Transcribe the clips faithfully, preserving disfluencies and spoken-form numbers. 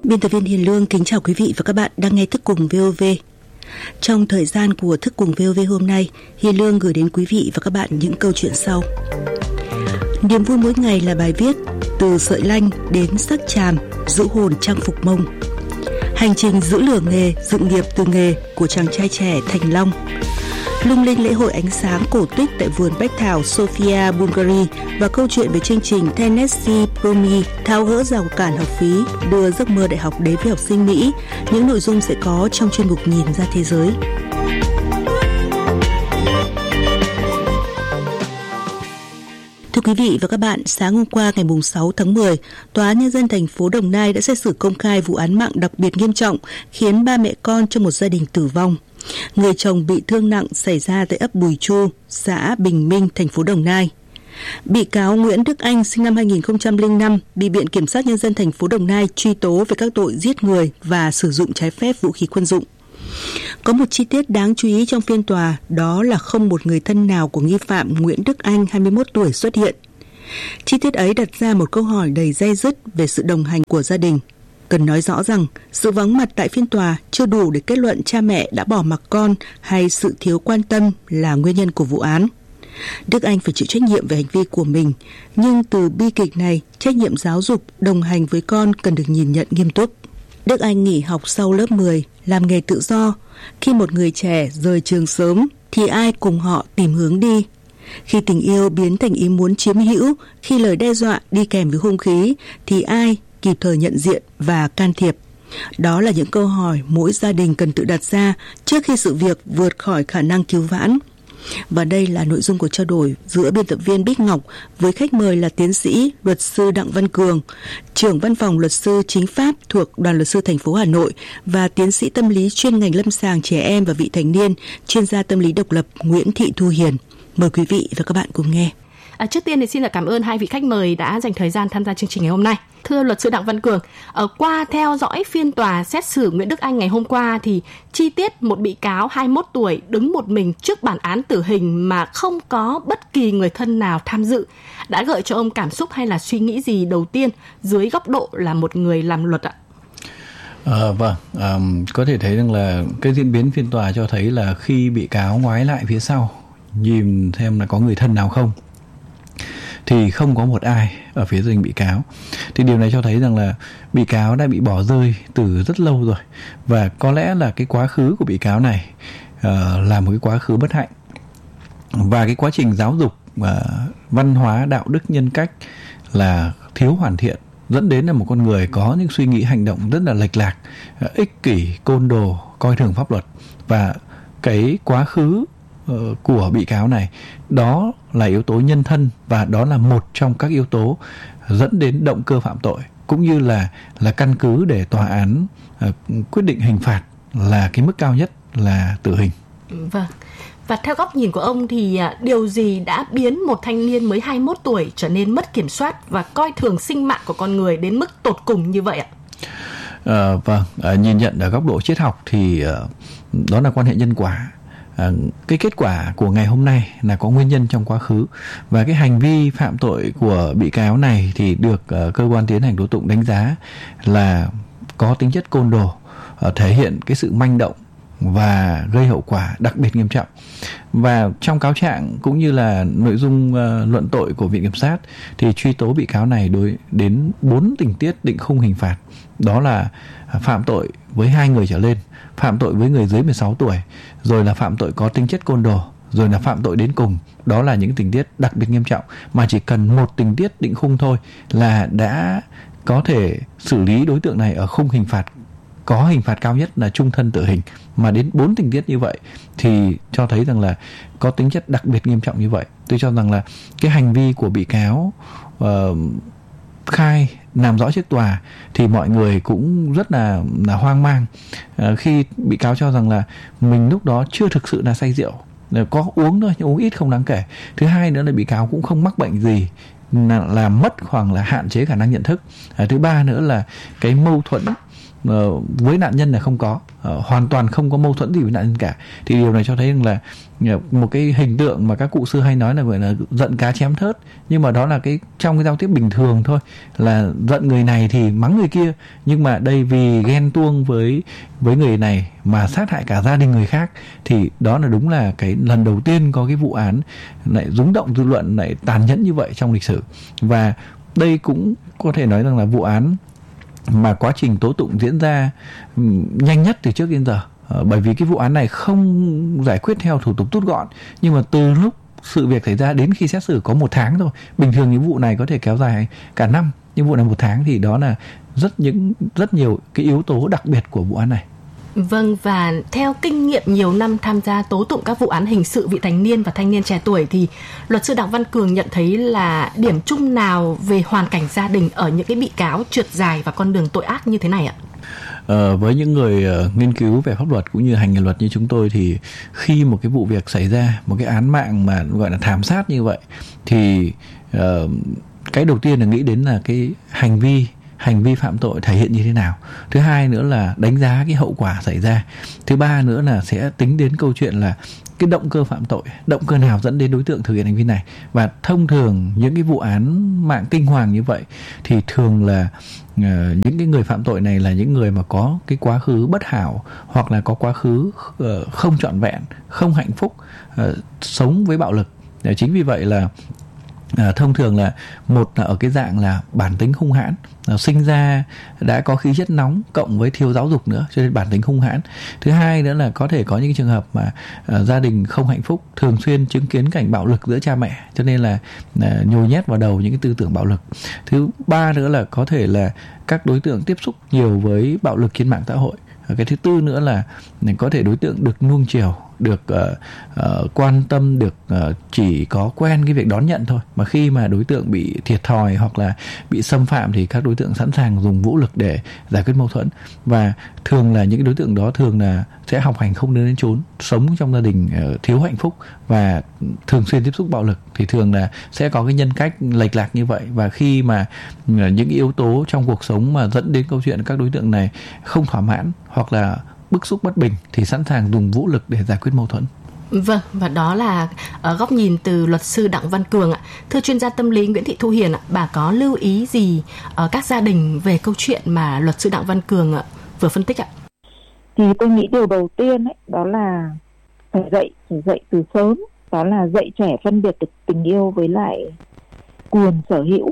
Biên tập viên Hiền Lương kính chào quý vị và các bạn đang nghe Thức Cùng vê o vê. Trong thời gian của Thức Cùng vê o vê hôm nay, Hiền Lương gửi đến quý vị và các bạn những câu chuyện sau. Niềm vui mỗi ngày là bài viết Từ sợi lanh đến sắc tràm, giữ hồn trang phục Mông. Hành trình giữ lửa nghề, dựng nghiệp từ nghề của chàng trai trẻ Thành Long. Lung linh lễ hội ánh sáng cổ tích tại vườn bách thảo Sofia, Bulgaria và câu chuyện về chương trình Tennessee Promise tháo gỡ rào cản học phí, đưa giấc mơ đại học đến với học sinh Mỹ. Những nội dung sẽ có trong chuyên mục Nhìn ra thế giới. Thưa quý vị và các bạn, sáng hôm qua ngày sáu tháng mười, Tòa án Nhân dân thành phố Đồng Nai đã xét xử công khai vụ án mạng đặc biệt nghiêm trọng khiến ba mẹ con trong một gia đình tử vong. Người chồng bị thương nặng xảy ra tại ấp Bùi Chu, xã Bình Minh, thành phố Đồng Nai. Bị cáo Nguyễn Đức Anh sinh năm hai nghìn không trăm lẻ năm bị Viện Kiểm sát Nhân dân thành phố Đồng Nai truy tố về các tội giết người và sử dụng trái phép vũ khí quân dụng. Có một chi tiết đáng chú ý trong phiên tòa, đó là không một người thân nào của nghi phạm Nguyễn Đức Anh hai mươi mốt tuổi xuất hiện. Chi tiết ấy đặt ra một câu hỏi đầy day dứt về sự đồng hành của gia đình. Cần nói rõ rằng, sự vắng mặt tại phiên tòa chưa đủ để kết luận cha mẹ đã bỏ mặc con hay sự thiếu quan tâm là nguyên nhân của vụ án. Đức Anh phải chịu trách nhiệm về hành vi của mình, nhưng từ bi kịch này, trách nhiệm giáo dục, đồng hành với con cần được nhìn nhận nghiêm túc. Đức Anh nghỉ học sau lớp mười, làm nghề tự do. Khi một người trẻ rời trường sớm, thì ai cùng họ tìm hướng đi. Khi tình yêu biến thành ý muốn chiếm hữu, khi lời đe dọa đi kèm với hung khí, thì ai kịp thời nhận diện và can thiệp? Đó là những câu hỏi mỗi gia đình cần tự đặt ra trước khi sự việc vượt khỏi khả năng cứu vãn. Và đây là nội dung của trao đổi giữa biên tập viên Bích Ngọc với khách mời là tiến sĩ luật sư Đặng Văn Cường, trưởng văn phòng luật sư chính pháp thuộc Đoàn luật sư thành phố Hà Nội, và tiến sĩ tâm lý chuyên ngành lâm sàng trẻ em và vị thành niên, chuyên gia tâm lý độc lập Nguyễn Thị Thu Hiền. Mời quý vị và các bạn cùng nghe. À, trước tiên thì xin là cảm ơn hai vị khách mời đã dành thời gian tham gia chương trình ngày hôm nay. Thưa luật sư Đặng Văn Cường, ở qua theo dõi phiên tòa xét xử Nguyễn Đức Anh ngày hôm qua thì chi tiết một bị cáo hai mươi mốt tuổi đứng một mình trước bản án tử hình mà không có bất kỳ người thân nào tham dự đã gợi cho ông cảm xúc hay là suy nghĩ gì đầu tiên dưới góc độ là một người làm luật ạ? À, vâng, à, có thể thấy rằng là cái diễn biến phiên tòa cho thấy là khi bị cáo ngoái lại phía sau nhìn xem là có người thân nào không, thì không có một ai ở phía gia đình bị cáo. Thì điều này cho thấy rằng là bị cáo đã bị bỏ rơi từ rất lâu rồi. Và có lẽ là cái quá khứ của bị cáo này uh, là một cái quá khứ bất hạnh. Và cái quá trình giáo dục uh, văn hóa, đạo đức, nhân cách là thiếu hoàn thiện, dẫn đến là một con người có những suy nghĩ hành động rất là lệch lạc, uh, ích kỷ, côn đồ, coi thường pháp luật. Và cái quá khứ của bị cáo này, đó là yếu tố nhân thân, và đó là một trong các yếu tố dẫn đến động cơ phạm tội, cũng như là là căn cứ để tòa án uh, quyết định hình phạt là cái mức cao nhất là tử hình. Vâng. Và theo góc nhìn của ông thì điều gì đã biến một thanh niên mới hai mươi mốt tuổi trở nên mất kiểm soát và coi thường sinh mạng của con người đến mức tột cùng như vậy ạ? Uh, vâng, uh, nhìn nhận ở góc độ triết học thì uh, đó là quan hệ nhân quả. À, cái kết quả của ngày hôm nay là có nguyên nhân trong quá khứ, và cái hành vi phạm tội của bị cáo này thì được uh, cơ quan tiến hành tố tụng đánh giá là có tính chất côn đồ, uh, thể hiện cái sự manh động và gây hậu quả đặc biệt nghiêm trọng. Và trong cáo trạng cũng như là nội dung uh, luận tội của Viện Kiểm sát thì truy tố bị cáo này đối đến bốn tình tiết định khung hình phạt. Đó là phạm tội với hai người trở lên, phạm tội với người dưới mười sáu tuổi, rồi là phạm tội có tính chất côn đồ, rồi là phạm tội đến cùng. Đó là những tình tiết đặc biệt nghiêm trọng mà chỉ cần một tình tiết định khung thôi là đã có thể xử lý đối tượng này ở khung hình phạt có hình phạt cao nhất là chung thân tử hình. Mà đến bốn tình tiết như vậy thì cho thấy rằng là có tính chất đặc biệt nghiêm trọng như vậy. Tôi cho rằng là cái hành vi của bị cáo uh, khai làm rõ trước tòa thì mọi người cũng rất là, là hoang mang à, khi bị cáo cho rằng là mình lúc đó chưa thực sự là say rượu, có uống thôi nhưng uống ít không đáng kể. Thứ hai nữa là bị cáo cũng không mắc bệnh gì là, là mất hoặc là hạn chế khả năng nhận thức. à, Thứ ba nữa là cái mâu thuẫn uh, với nạn nhân là không có, uh, hoàn toàn không có mâu thuẫn gì với nạn nhân cả. Thì điều này cho thấy rằng là uh, một cái hình tượng mà các cụ xưa hay nói là gọi là giận cá chém thớt, nhưng mà đó là cái trong cái giao tiếp bình thường thôi, là giận người này thì mắng người kia, nhưng mà đây vì ghen tuông với với người này mà sát hại cả gia đình người khác, thì đó là đúng là cái lần đầu tiên có cái vụ án lại rúng động dư luận, lại tàn nhẫn như vậy trong lịch sử. Và đây cũng có thể nói rằng là vụ án mà quá trình tố tụng diễn ra nhanh nhất từ trước đến giờ, bởi vì cái vụ án này không giải quyết theo thủ tục rút gọn, nhưng mà từ lúc sự việc xảy ra đến khi xét xử có một tháng thôi. Bình thường những vụ này có thể kéo dài cả năm, nhưng vụ này một tháng, thì đó là rất những rất nhiều cái yếu tố đặc biệt của vụ án này. Vâng, và theo kinh nghiệm nhiều năm tham gia tố tụng các vụ án hình sự vị thành niên và thanh niên trẻ tuổi, thì luật sư Đặng Văn Cường nhận thấy là điểm chung nào về hoàn cảnh gia đình ở những cái bị cáo trượt dài và con đường tội ác như thế này ạ? Ờ, với những người uh, nghiên cứu về pháp luật cũng như hành nghề luật như chúng tôi, thì khi một cái vụ việc xảy ra, một cái án mạng mà gọi là thảm sát như vậy, thì uh, cái đầu tiên là nghĩ đến là cái hành vi hành vi phạm tội thể hiện như thế nào. Thứ hai nữa là đánh giá cái hậu quả xảy ra. Thứ ba nữa là sẽ tính đến câu chuyện là cái động cơ phạm tội, động cơ nào dẫn đến đối tượng thực hiện hành vi này. Và thông thường những cái vụ án mạng kinh hoàng như vậy thì thường là uh, những cái người phạm tội này là những người mà có cái quá khứ bất hảo, hoặc là có quá khứ uh, không trọn vẹn, không hạnh phúc, uh, sống với bạo lực. uh, Chính vì vậy là À, thông thường là một là ở cái dạng là bản tính hung hãn, à, sinh ra đã có khí chất nóng cộng với thiếu giáo dục nữa, cho nên bản tính hung hãn. Thứ hai nữa là có thể có những trường hợp mà à, gia đình không hạnh phúc, thường xuyên chứng kiến cảnh bạo lực giữa cha mẹ, cho nên là à, nhồi nhét vào đầu những cái tư tưởng bạo lực. Thứ ba nữa là có thể là các đối tượng tiếp xúc nhiều với bạo lực trên mạng xã hội. Cái thứ tư nữa là có thể đối tượng được nuông chiều, được uh, uh, quan tâm, được uh, chỉ có quen cái việc đón nhận thôi, mà khi mà đối tượng bị thiệt thòi hoặc là bị xâm phạm thì các đối tượng sẵn sàng dùng vũ lực để giải quyết mâu thuẫn. Và thường là những cái đối tượng đó thường là sẽ học hành không đến chốn, sống trong gia đình uh, thiếu hạnh phúc và thường xuyên tiếp xúc bạo lực, thì thường là sẽ có cái nhân cách lệch lạc như vậy. Và khi mà uh, những yếu tố trong cuộc sống mà dẫn đến câu chuyện các đối tượng này không thỏa mãn hoặc là bức xúc bất bình thì sẵn sàng dùng vũ lực để giải quyết mâu thuẫn. Vâng, và đó là uh, góc nhìn từ luật sư Đặng Văn Cường ạ. Thưa chuyên gia tâm lý Nguyễn Thị Thu Hiền ạ, bà có lưu ý gì ở uh, các gia đình về câu chuyện mà luật sư Đặng Văn Cường uh, vừa phân tích ạ? Thì tôi nghĩ điều đầu tiên ấy, đó là phải dạy, phải dạy từ sớm, đó là dạy trẻ phân biệt được tình yêu với lại quyền sở hữu.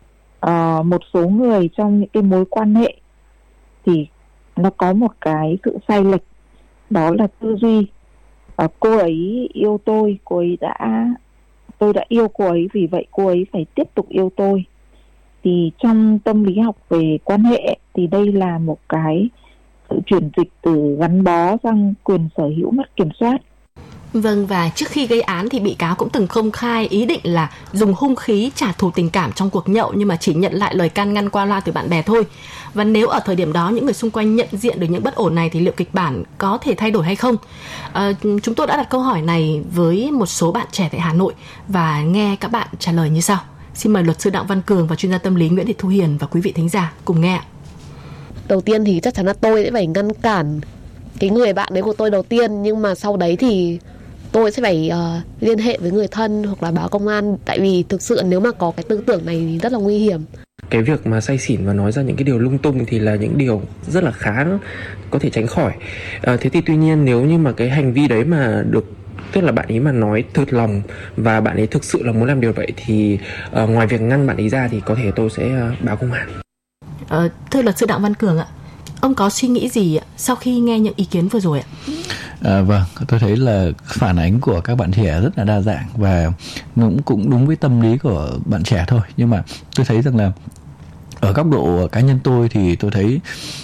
Uh, một số người trong những cái mối quan hệ thì nó có một cái sự sai lệch, đó là tư duy à, cô ấy yêu tôi, cô ấy đã tôi đã yêu cô ấy, vì vậy cô ấy phải tiếp tục yêu tôi. Thì trong tâm lý học về quan hệ thì đây là một cái sự chuyển dịch từ gắn bó sang quyền sở hữu mất kiểm soát. Vâng, và trước khi gây án thì bị cáo cũng từng công khai ý định là dùng hung khí trả thù tình cảm trong cuộc nhậu, nhưng mà chỉ nhận lại lời can ngăn qua loa từ bạn bè thôi. Và nếu ở thời điểm đó những người xung quanh nhận diện được những bất ổn này thì liệu kịch bản có thể thay đổi hay không? À, chúng tôi đã đặt câu hỏi này với một số bạn trẻ tại Hà Nội và nghe các bạn trả lời như sau. Xin mời luật sư Đặng Văn Cường và chuyên gia tâm lý Nguyễn Thị Thu Hiền và quý vị thính giả cùng nghe. Đầu tiên thì chắc chắn là tôi sẽ phải ngăn cản cái người bạn đấy của tôi đầu tiên, nhưng mà sau đấy thì tôi sẽ phải uh, liên hệ với người thân hoặc là báo công an, tại vì thực sự nếu mà có cái tư tưởng này thì rất là nguy hiểm. Cái việc mà say xỉn và nói ra những cái điều lung tung thì là những điều rất là khá có thể tránh khỏi. À, thế thì tuy nhiên nếu như mà cái hành vi đấy mà được, tức là bạn ấy mà nói thật lòng và bạn ấy thực sự là muốn làm điều vậy thì uh, ngoài việc ngăn bạn ấy ra thì có thể tôi sẽ uh, báo công an. À, thưa luật sư Đặng Văn Cường ạ, ông có suy nghĩ gì sau khi nghe những ý kiến vừa rồi ạ? À, vâng, tôi thấy là phản ánh của các bạn trẻ rất là đa dạng và cũng cũng đúng với tâm lý của bạn trẻ thôi. Nhưng mà tôi thấy rằng là ở góc độ cá nhân tôi thì tôi thấy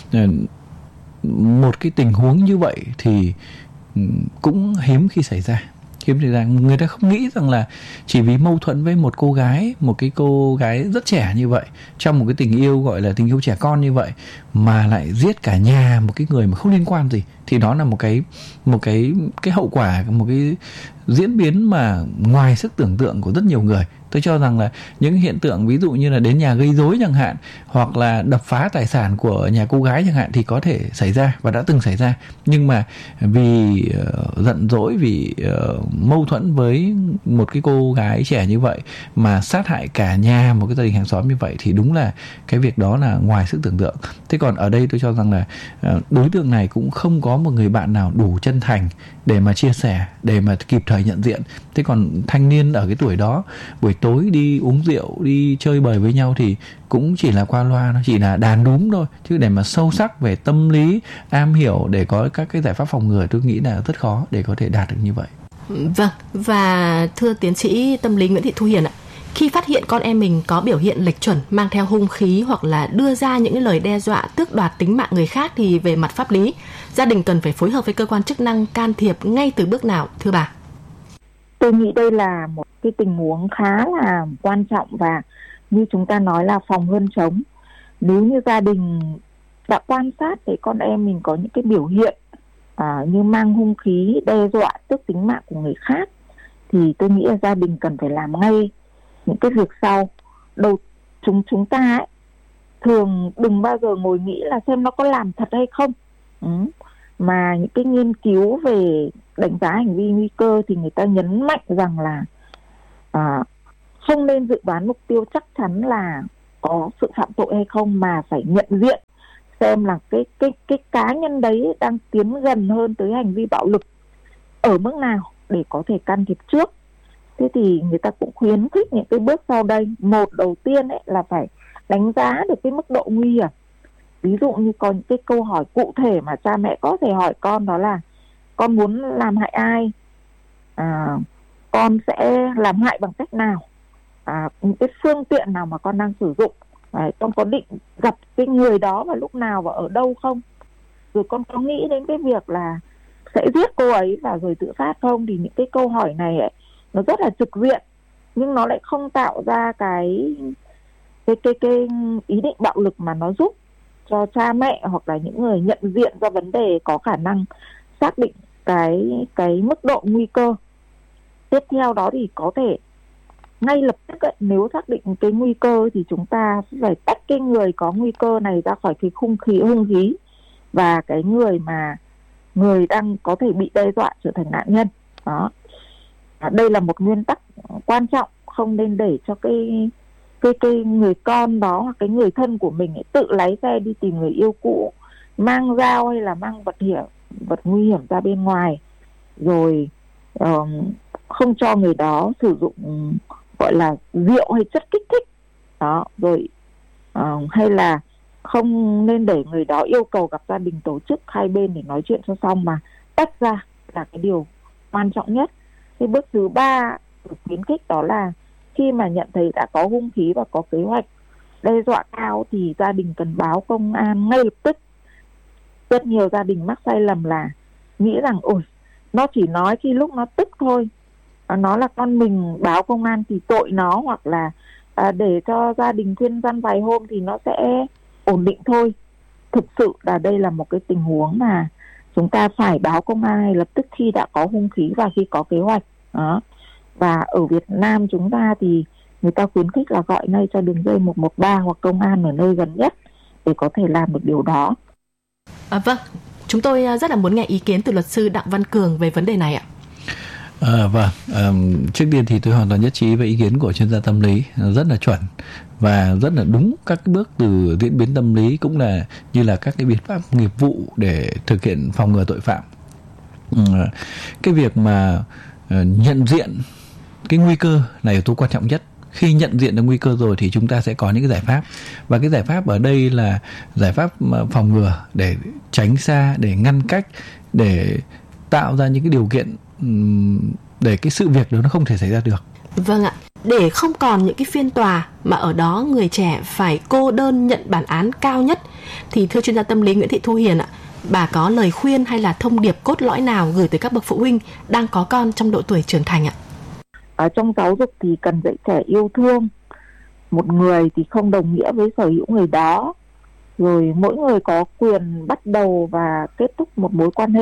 một cái tình huống như vậy thì cũng hiếm khi xảy ra. Hiếm xảy ra. Người ta không nghĩ rằng là chỉ vì mâu thuẫn với một cô gái, một cái cô gái rất trẻ như vậy, trong một cái tình yêu gọi là tình yêu trẻ con như vậy, mà lại giết cả nhà một cái người mà không liên quan gì, thì đó là một cái một cái cái hậu quả, một cái diễn biến mà ngoài sức tưởng tượng của rất nhiều người. Tôi cho rằng là những hiện tượng ví dụ như là đến nhà gây rối chẳng hạn, hoặc là đập phá tài sản của nhà cô gái chẳng hạn thì có thể xảy ra và đã từng xảy ra. Nhưng mà vì uh, giận dỗi, vì uh, mâu thuẫn với một cái cô gái trẻ như vậy mà sát hại cả nhà, một cái gia đình hàng xóm như vậy, thì đúng là cái việc đó là ngoài sức tưởng tượng. Thế còn ở đây tôi cho rằng là uh, đối tượng này cũng không có một người bạn nào đủ chân thành để mà chia sẻ, để mà kịp thời nhận diện. Thế còn thanh niên ở cái tuổi đó, buổi tối đi uống rượu, đi chơi bời với nhau thì cũng chỉ là qua loa, nó chỉ là đàn đúm thôi, chứ để mà sâu sắc về tâm lý, am hiểu để có các cái giải pháp phòng ngừa, tôi nghĩ là rất khó để có thể đạt được như vậy. Vâng, và thưa tiến sĩ tâm lý Nguyễn Thị Thu Hiền ạ, khi phát hiện con em mình có biểu hiện lệch chuẩn, mang theo hung khí hoặc là đưa ra những cái lời đe dọa tước đoạt tính mạng người khác, thì về mặt pháp lý, gia đình cần phải phối hợp với cơ quan chức năng can thiệp ngay từ bước nào, thưa bà? Tôi nghĩ đây là một cái tình huống khá là quan trọng, và như chúng ta nói là phòng hơn chống. Nếu như gia đình đã quan sát thấy con em mình có những cái biểu hiện à, như mang hung khí, đe dọa tước tính mạng của người khác, thì tôi nghĩ là gia đình cần phải làm ngay những cái việc sau. Đầu chúng chúng ta ấy, thường đừng bao giờ ngồi nghĩ là xem nó có làm thật hay không. Ừ. Mà những cái nghiên cứu về đánh giá hành vi nguy cơ thì người ta nhấn mạnh rằng là à, không nên dự đoán mục tiêu chắc chắn là có sự phạm tội hay không, mà phải nhận diện xem là cái cái cái cá nhân đấy đang tiến gần hơn tới hành vi bạo lực ở mức nào để có thể can thiệp trước. Thế thì người ta cũng khuyến khích những cái bước sau đây. Một, đầu tiên ấy là phải đánh giá được cái mức độ nguy hiểm. Ví dụ như có những cái câu hỏi cụ thể mà cha mẹ có thể hỏi con, đó là con muốn làm hại ai, à, con sẽ làm hại bằng cách nào, à, những cái phương tiện nào mà con đang sử dụng, à, con có định gặp cái người đó vào lúc nào và ở đâu không, rồi con có nghĩ đến cái việc là sẽ giết cô ấy và rồi tự sát không. Thì những cái câu hỏi này ấy, nó rất là trực diện, nhưng nó lại không tạo ra cái cái cái cái ý định bạo lực, mà nó giúp cho cha mẹ hoặc là những người nhận diện ra vấn đề có khả năng xác định cái cái mức độ nguy cơ. Tiếp theo đó thì có thể ngay lập tức ấy, nếu xác định cái nguy cơ thì chúng ta phải tách cái người có nguy cơ này ra khỏi cái khung khí hung khí, và cái người mà người đang có thể bị đe dọa trở thành nạn nhân. Đó, đây là một nguyên tắc quan trọng, không nên để cho cái cái cái người con đó hoặc cái người thân của mình ấy tự lái xe đi tìm người yêu cũ, mang dao hay là mang vật hiểm vật nguy hiểm ra bên ngoài, rồi uh, không cho người đó sử dụng gọi là rượu hay chất kích thích đó, rồi uh, hay là không nên để người đó yêu cầu gặp gia đình tổ chức hai bên để nói chuyện cho xong, mà tách ra là cái điều quan trọng nhất. Cái bước thứ ba khuyến khích đó là khi mà nhận thấy đã có hung khí và có kế hoạch đe dọa cao thì gia đình cần báo công an ngay lập tức. Rất nhiều gia đình mắc sai lầm là nghĩ rằng ôi nó chỉ nói khi lúc nó tức thôi, nó là con mình, báo công an thì tội nó, hoặc là à, để cho gia đình khuyên răn vài hôm thì nó sẽ ổn định thôi. Thực sự là đây là một cái tình huống mà chúng ta phải báo công an ngay lập tức khi đã có hung khí và khi có kế hoạch đó. Và ở Việt Nam chúng ta thì người ta khuyến khích là gọi ngay cho đường dây một một ba hoặc công an ở nơi gần nhất để có thể làm được điều đó. À, vâng, chúng tôi rất là muốn nghe ý kiến từ luật sư Đặng Văn Cường về vấn đề này ạ. À, vâng, à, trước tiên thì tôi hoàn toàn nhất trí với ý kiến của chuyên gia tâm lý, rất là chuẩn và rất là đúng. Các cái bước từ diễn biến tâm lý cũng là như là các cái biện pháp nghiệp vụ để thực hiện phòng ngừa tội phạm. Ừ, cái việc mà uh, nhận diện cái nguy cơ là yếu tố quan trọng nhất. Khi nhận diện được nguy cơ rồi thì chúng ta sẽ có những cái giải pháp, và cái giải pháp ở đây là giải pháp phòng ngừa để tránh xa, để ngăn cách, để tạo ra những cái điều kiện để cái sự việc đó nó không thể xảy ra được. Vâng ạ, để không còn những cái phiên tòa mà ở đó người trẻ phải cô đơn nhận bản án cao nhất, thì thưa chuyên gia tâm lý Nguyễn Thị Thu Hiền ạ, bà có lời khuyên hay là thông điệp cốt lõi nào gửi tới các bậc phụ huynh đang có con trong độ tuổi trưởng thành ạ? Ở trong giáo dục thì cần dạy trẻ yêu thương. Một người thì không đồng nghĩa với sở hữu người đó. Rồi mỗi người có quyền bắt đầu và kết thúc một mối quan hệ,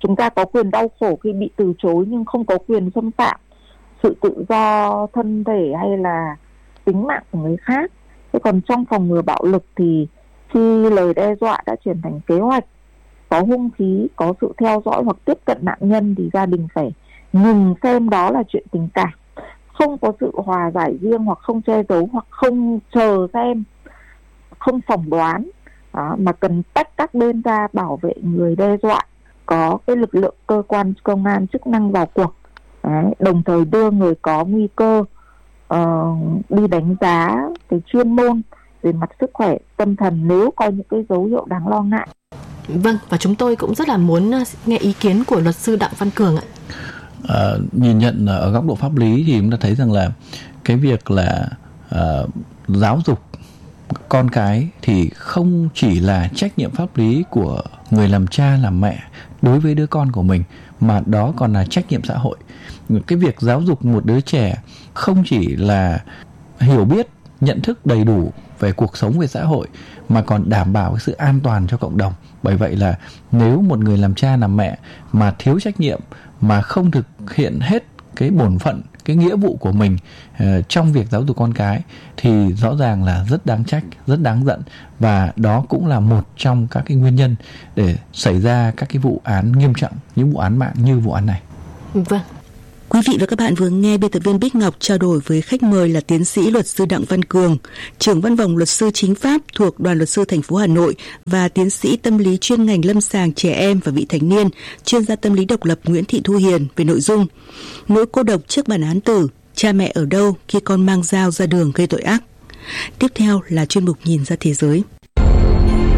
Chúng ta có quyền đau khổ khi bị từ chối nhưng không có quyền xâm phạm sự tự do thân thể hay là tính mạng của người khác. Thế còn trong phòng ngừa bạo lực thì khi lời đe dọa đã chuyển thành kế hoạch, có hung khí, có sự theo dõi hoặc tiếp cận nạn nhân thì gia đình phải ngừng xem đó là chuyện tình cảm, không có sự hòa giải riêng hoặc không che giấu hoặc không chờ xem, không phỏng đoán, đó, mà cần tách các bên ra bảo vệ người đe dọa, có cái lực lượng cơ quan công an chức năng vào cuộc. Đấy, đồng thời đưa người có nguy cơ uh, đi đánh giá cái chuyên môn về mặt sức khỏe tâm thần nếu có những cái dấu hiệu đáng lo ngại. Vâng, và chúng tôi cũng rất là muốn nghe ý kiến của luật sư Đặng Văn Cường ạ. À, nhìn nhận ở góc độ pháp lý thì chúng ta thấy rằng là cái việc là uh, giáo dục con cái thì không chỉ là trách nhiệm pháp lý của người làm cha làm mẹ đối với đứa con của mình, mà đó còn là trách nhiệm xã hội. Cái việc giáo dục một đứa trẻ không chỉ là hiểu biết, nhận thức đầy đủ về cuộc sống, về xã hội, mà còn đảm bảo cái sự an toàn cho cộng đồng. Bởi vậy là nếu một người làm cha làm mẹ mà thiếu trách nhiệm, mà không thực hiện hết cái bổn phận, cái nghĩa vụ của mình uh, trong việc giáo dục con cái thì rõ ràng là rất đáng trách, rất đáng giận, và đó cũng là một trong các cái nguyên nhân để xảy ra các cái vụ án nghiêm trọng, những vụ án mạng như vụ án này. Vâng. Quý vị và các bạn vừa nghe biên tập viên Bích Ngọc trao đổi với khách mời là tiến sĩ luật sư Đặng Văn Cường, trưởng văn phòng luật sư chính pháp thuộc Đoàn luật sư thành phố Hà Nội, và tiến sĩ tâm lý chuyên ngành lâm sàng trẻ em và vị thành niên, chuyên gia tâm lý độc lập Nguyễn Thị Thu Hiền về nội dung nỗi cô độc trước bản án tử, cha mẹ ở đâu khi con mang dao ra đường gây tội ác. Tiếp theo là chuyên mục Nhìn ra thế giới.